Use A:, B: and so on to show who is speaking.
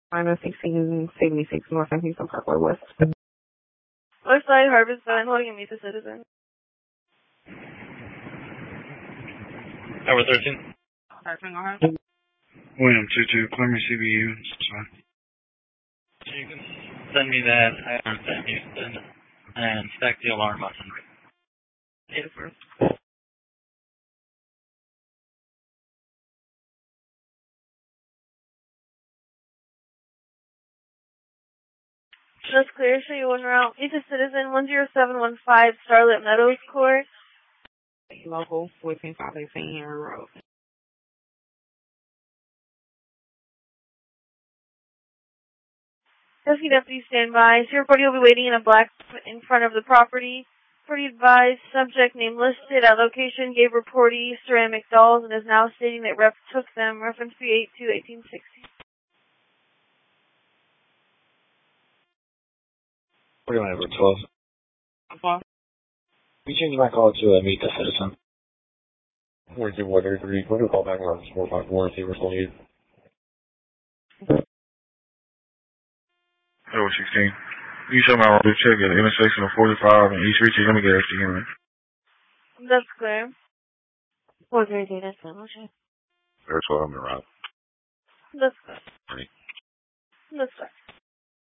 A: Minus 1676 North and Houston Parkway West.
B: Westside Harvestville, holding and meet the citizen.
C: Tower 13.
D: William 22, Clemmer CBU. Sorry.
C: You can send me that IR Houston and stack the alarm button.
B: That's clear. Show you one route. Meet the citizen, 10715 Starlit Meadows Court.
A: Local 14518 Henry Road.
B: Rescue deputy stand by. Your party will be waiting in a black in front of the property. Party advised, subject name listed at location, gave reportee ceramic dolls and is now stating that rep took them. Reference 382-1860.
D: We're going over 12. You change my call to meet the citizen. 42-133. We're going to call back around 454 and see if we're still needed. Hello, 16. You show my road check at the intersection of 45 and East Ritchie. Let me get extra human.
B: That's clear.
E: 432, that's the motion.
D: There's 12 on the route.
B: That's clear. That's clear.